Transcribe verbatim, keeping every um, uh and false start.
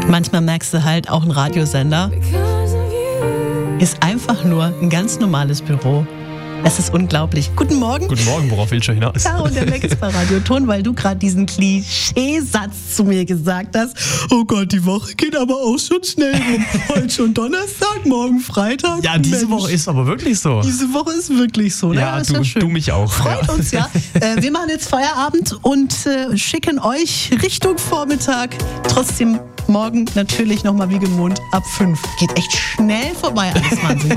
Manchmal merkst du halt, auch ein Radiosender ist einfach nur ein ganz normales Büro. Es ist unglaublich. Guten Morgen. Guten Morgen, worauf willst du hinaus? Ja, und der Mac ist bei Radio Ton, weil du gerade diesen Klischeesatz zu mir gesagt hast. Oh Gott, die Woche geht aber auch schon schnell rum. Heute schon Donnerstag, morgen Freitag. Ja, diese Mensch, Woche ist aber wirklich so. Diese Woche ist wirklich so. Ja, ist du, ja schön. du mich auch. Freut ja. uns, ja. Äh, wir machen jetzt Feierabend und äh, schicken euch Richtung Vormittag. Trotzdem morgen natürlich nochmal wie gewohnt ab fünf. Geht echt schnell vorbei, alles Wahnsinn.